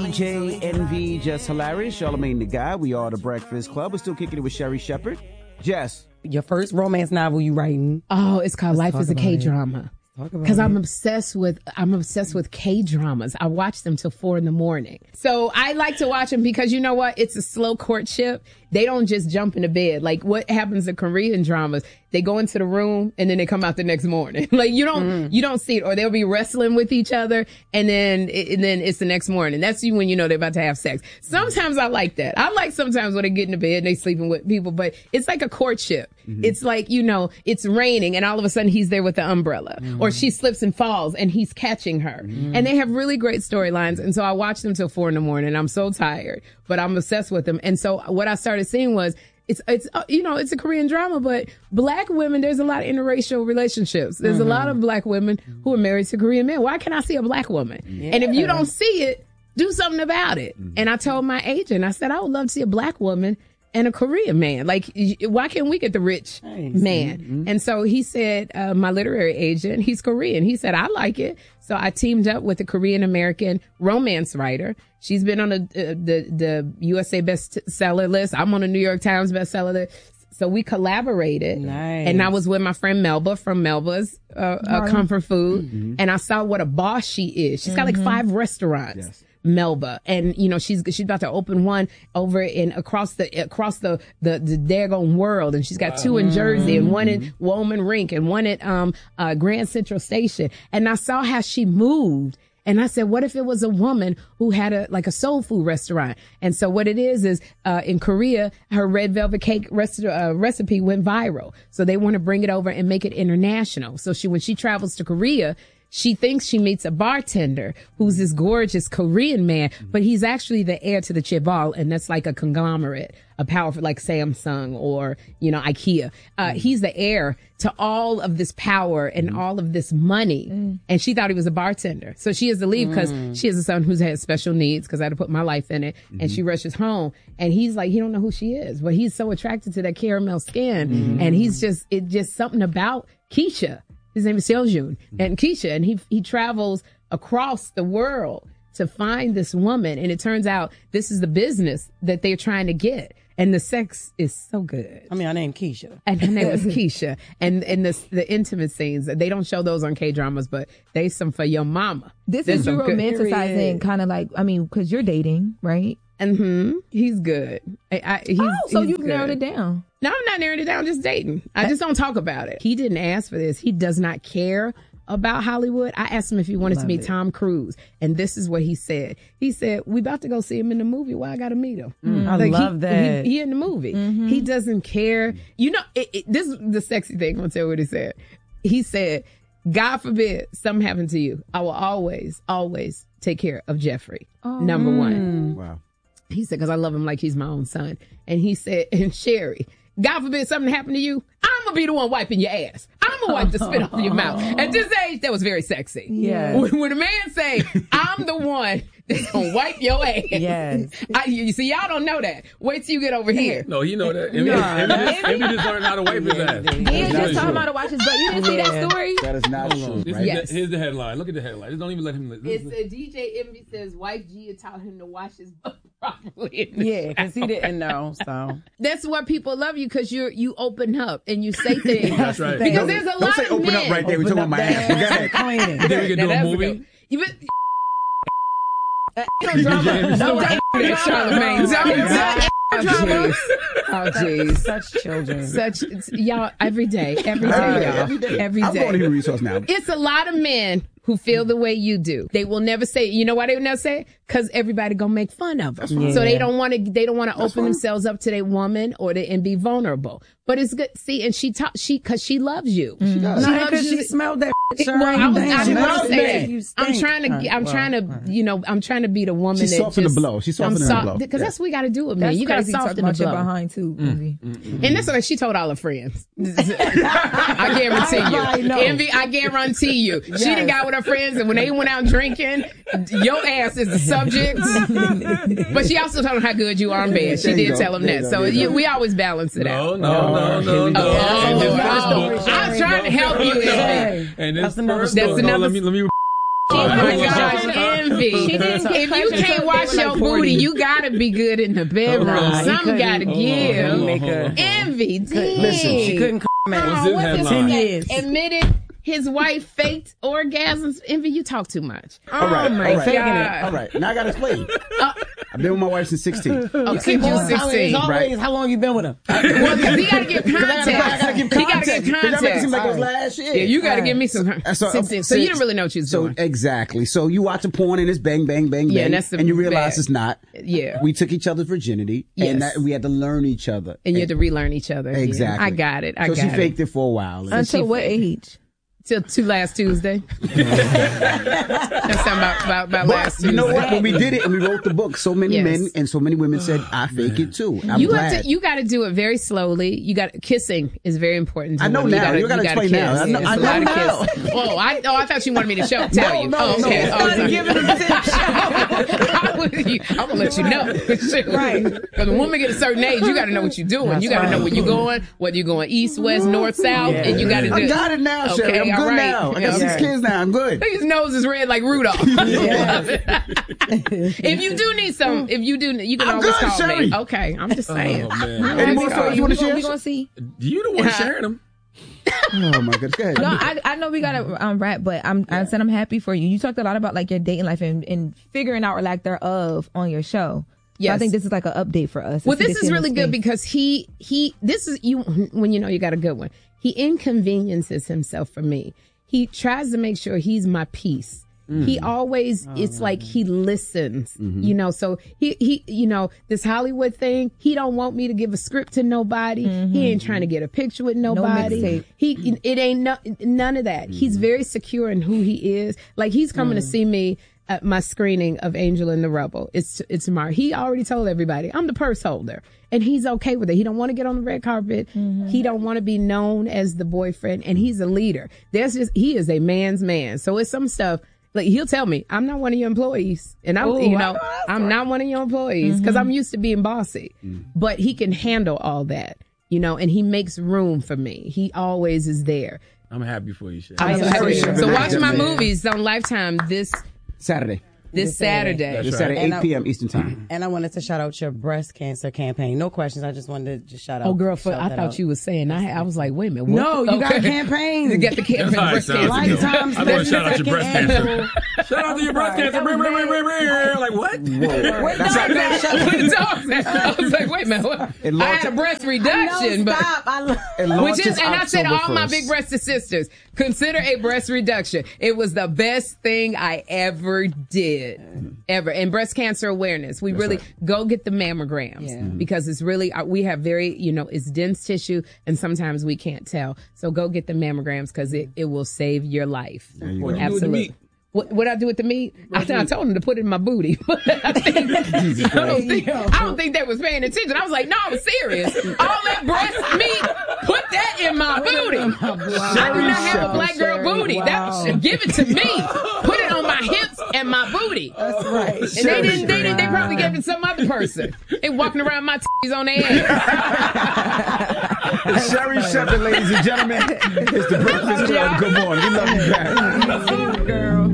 DJ Envy, Jess Hilarious, Charlamagne the Guy. We are the Breakfast Club. We're still kicking it with Sherry Shepherd. Jess. Your first romance novel you writing? Oh, it's called Life is a K-Drama. Because I'm obsessed with K-dramas. I watch them till 4 a.m. So I like to watch them because you know what? It's a slow courtship. They don't just jump into bed. Like what happens in Korean dramas, they go into the room and then they come out the next morning. Like you don't see it, or they'll be wrestling with each other and then it's the next morning. That's when you know they're about to have sex. Sometimes I like that. I like sometimes when they get into bed and they sleeping with people, but it's like a courtship. Mm-hmm. It's like, it's raining and all of a sudden he's there with the umbrella, or she slips and falls and he's catching her. And they have really great storylines. And so I watch them till 4 a.m. I'm so tired, but I'm obsessed with them. And so what I started seeing was it's a Korean drama, but black women, there's a lot of interracial relationships. There's a lot of black women who are married to Korean men. Why can't I see a black woman? Yeah. And if you don't see it, do something about it. And I told my agent, I said, I would love to see a black woman and a Korean man. Like, why can't we get the rich man? And so he said, my literary agent, he's Korean. He said, I like it. So I teamed up with a Korean American romance writer. She's been on the USA bestseller list. I'm on the New York Times bestseller list. So we collaborated. Nice. And I was with my friend Melba from Melba's Comfort Food. And I saw what a boss she is. She's got like 5 restaurants. Yes. Melba, and she's about to open one over across the daggone world, and she's got 2 in Jersey and 1 in Woolman Rink and 1 at Grand Central Station. And I saw how she moved, and I said, what if it was a woman who had a soul food restaurant? And so what it is in Korea, her red velvet cake recipe went viral, so they want to bring it over and make it international. So when she travels to Korea, she thinks she meets a bartender who's this gorgeous Korean man, but he's actually the heir to the chaebol, and that's like a conglomerate, a powerful like Samsung or, IKEA. He's the heir to all of this power and all of this money. And she thought he was a bartender. So she has to leave because she has a son who's had special needs because I had to put my life in it. And she rushes home, and he's like, he don't know who she is, but he's so attracted to that caramel skin. And he's just something about Keisha. His name is Seoljun and Keisha, and he travels across the world to find this woman. And it turns out this is the business that they're trying to get. And the sex is so good. I mean, her name Keisha. And her name was Keisha. And the intimate scenes, they don't show those on K-dramas, but they some for your mama. This is you romanticizing kind of like, because you're dating, right? He's good. So you've narrowed it down. No, I'm not narrowing it down, just dating. I just don't talk about it. He didn't ask for this. He does not care about Hollywood. I asked him if he wanted to meet Tom Cruise, and this is what he said. He said, we about to go see him in the movie. Why I got to meet him? I love that. He in the movie. He doesn't care. This is the sexy thing. I'm going to tell you what he said. He said, God forbid something happened to you, I will always, always take care of Jeffrey. Number one. Wow. He said, because I love him like he's my own son. And he said, and Sherry, God forbid something happened to you, I'm going to be the one wiping your ass. I'm going to wipe the spit off your mouth. At this age, that was very sexy. Yeah. When a man say, I'm the one that's going to wipe your ass. Yes. You see, y'all don't know that. Wait till you get over here. No, you know that. Envy just learned how to wipe his ass. He was just talking about to watch his butt. You didn't see that story? That is not true. Yes. Here's the headline. Look at the headline. Just don't even let him. It's DJ Envy says wife Gia taught him to wash his butt properly. Yeah, because he didn't know. So that's why people love you, because you open up and you say things. That's right. Because there's a lot Don't say of open men. up right there. We're talking about my ass. cleaning. Then we can do a movie. Don't drama. Don't Charlamagne. Oh, jeez. Such children. Y'all, every day, y'all. Every I'm day. going to human resource now. It's a lot of men who feel the way you do. They will never say, you know why they will never say it? Because everybody gonna make fun of them. Right. So they don't want to open themselves up to their woman and be vulnerable. But it's good. See, and cause she loves you. She does. No, because she smelled that. I'm trying to be the woman She's that softening the blow. She's softening the blow. Because that's what we got to do with me. You got to soften the blow. Behind too. And that's what she told all her friends. I guarantee you. Envy, I guarantee you. She done got with her friends, and when they went out drinking, your ass is the subject. But she also told them how good you are in bed. She did tell them that. So we always balance it out. No. I'm trying to help you. And that's another. Let me. She my gosh, Envy. If you can't wash your booty, you gotta be good in the bedroom. Something gotta give. Envy, damn. Listen, she couldn't What's this headline? 10 years. Admitted his wife faked orgasms. Envy, you talk too much. All right, my all right. God. All right, now I gotta explain. I've been with my wife since 16. Okay, you 16. Right. How long you been with him? Well, because he got to give context. I gotta give context. He got to give Because y'all make it context. seem like it was last year. Yeah, you got to give me some. So, 16. So you didn't really know what you was doing. Exactly. So you watch a porn and it's bang, bang, bang, Yeah, bang, that's the and you realize bad. it's not. Yeah. We took each other's virginity, and Yes. we had to learn each other. And you had to relearn each other. again. Exactly. I got it. So she faked it for a while. and- Until what age? Till last Tuesday. That's something about last Tuesday. You know what? When we did it and we wrote the book, so many Yes. men and so many women said, "I fake it too." I'm You glad. have to. You got to do it very slowly. You got kissing is very important. To I know women. now. You gotta explain now. kiss. I know- It's I a know lot of now. kissing. I thought you wanted me to tell you. no, okay. no. Oh, sorry. Giving a tip I'm gonna let you know. Right. Because when women get a certain age, you got to know what you're doing. You got to know where you're going, whether you're going east, west, north, south, and you got to do. I got it now, Sherry. Okay, I'm all good right. now. I got 6 kids now. I'm good. His nose is red like Rudolph. If you do need some, you can I'm always good, call Sherry. me. Okay, I'm just saying. Oh, man. Any more stories you want to share? We gonna see. You the one sharing them. Oh my goodness. Go ahead. No, I know we gotta wrap, but I said I'm happy for you. You talked a lot about like your dating life and figuring out or lack thereof on your show. Yes. So I think this is like an update for us. Well, to see this is really good because this is you when you know you got a good one. He inconveniences himself for me. He tries to make sure he's my peace. He always, it's like he listens, you know, so he, you know, this Hollywood thing, he don't want me to give a script to nobody. He ain't trying to get a picture with nobody. It ain't none of that. He's very secure in who he is. Like he's coming to see me at my screening of Angel and the Rebel. It's tomorrow. He already told everybody, I'm the purse holder. And he's okay with it. He don't want to get on the red carpet. He don't want to be known as the boyfriend. And he's a leader. He is a man's man. So it's some stuff. Like he'll tell me, I'm not one of your employees. And I'm not one of your employees because I'm used to being bossy. But he can handle all that, you know, and he makes room for me. He always is there. I'm happy for you, Sherry. I'm so happy. So watch my movies on Lifetime this Saturday. This Saturday. That's This Saturday, And 8 p.m. Eastern Time. And I wanted to shout out your breast cancer campaign. No questions. I just wanted to just shout out. Oh, girl, shout I that thought out. you was saying, I was like, wait a minute. No, what? you got a campaign. You got the campaign. That's how it breast sounds. cancer. Lifetime's I want to shout out your second breast annual. cancer. Shout out to your breast cancer. Like what? Wait, That's no, right. shut With the dogs. I was like, wait a minute. What? It I launched- had a breast No, reduction, but. stop. It Which launches is, and I said, October all my 1st. big breasted sisters, consider a breast reduction. It was the best thing I ever did. Ever. And breast cancer awareness. We really go get the mammograms because it's really, we have very, you know, it's dense tissue and sometimes we can't tell. So go get the mammograms because it will save your life. What you do with the Absolutely. meat? What I do with the meat? I told him to put it in my booty. But I don't think they was paying attention. I was like, no, I'm serious. All that breast meat, put that in my booty. I do not have a black girl booty. Give it to me. Put it on my hips and my booty. That's right. And they probably gave it to some other person. They walking around my titties on their head. It's Sherry Shepherd, ladies and gentlemen. It's the Breakfast Club. Good morning. We love you guys. Girl.